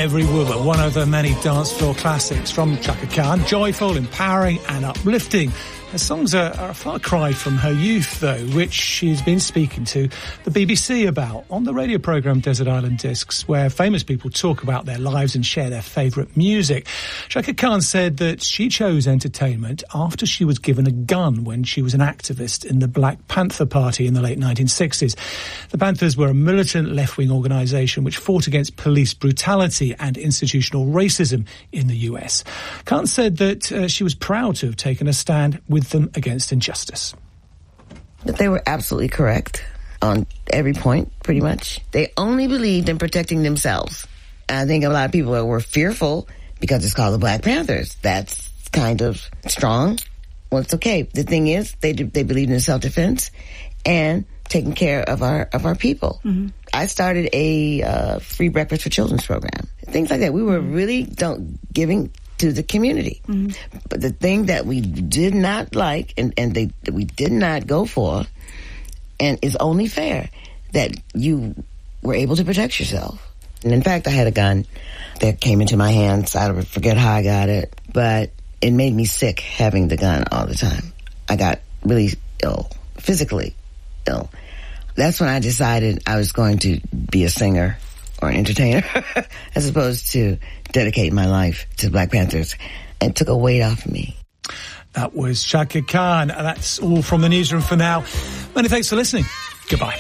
Every Woman, one of the many dance floor classics from Chaka Khan. Joyful, empowering and uplifting. Her songs are a far cry from her youth, though, which she's been speaking to the BBC about on the radio programme Desert Island Discs, where famous people talk about their lives and share their favourite music. Chaka Khan said that she chose entertainment after she was given a gun when she was an activist in the Black Panther Party in the late 1960s. The Panthers were a militant left-wing organisation which fought against police brutality and institutional racism in the US. Khan said that she was proud to have taken a stand with them against injustice. But they were absolutely correct on every point, pretty much. They only believed in protecting themselves. I think a lot of people were fearful because it's called the Black Panthers. That's kind of strong. Well, it's okay. The thing is, they believed in self-defense and taking care of our people. Mm-hmm. I started a free breakfast for children's program. Things like that. We were really giving to the community. Mm-hmm. But the thing that we did not like and we did not go for, and is only fair, that you were able to protect yourself. And in fact, I had a gun that came into my hands. I forget how I got it, but it made me sick having the gun all the time. I got really ill, physically ill. That's when I decided I was going to be a singer or an entertainer as opposed to dedicate my life to the Black Panthers, and took a weight off of me. That was Chaka Khan. That's all from the newsroom for now. Many thanks for listening. Goodbye.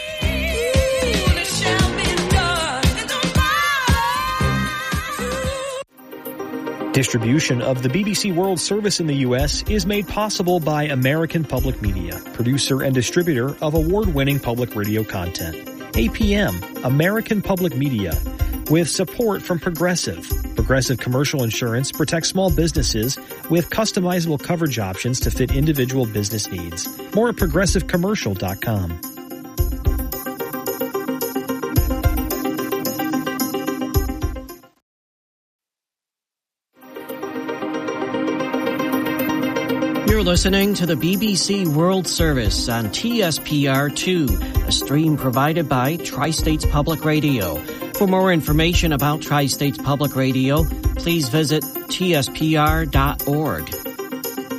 Distribution of the BBC World Service in the U.S. is made possible by American Public Media, producer and distributor of award-winning public radio content. APM, American Public Media, with support from Progressive. Progressive Commercial Insurance protects small businesses with customizable coverage options to fit individual business needs. More at progressivecommercial.com. You're listening to the BBC World Service on TSPR2, a stream provided by Tri-States Public Radio. For more information about Tri-States Public Radio, please visit tspr.org.